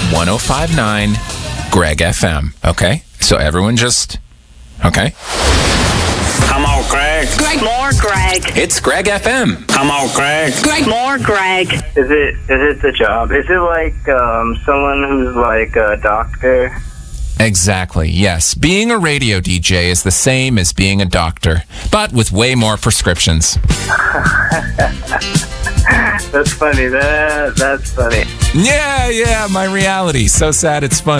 1059 Greg FM. Okay? So everyone just... Okay? Come on, Greg. Greg. More Greg. It's Greg FM. Come on, Greg. Greg. More Greg. Is it the job? Is it like someone who's like a doctor? Exactly, yes. Being a radio DJ is the same as being a doctor, but with way more prescriptions. That's funny. That's funny. Yeah, my reality. So sad it's funny.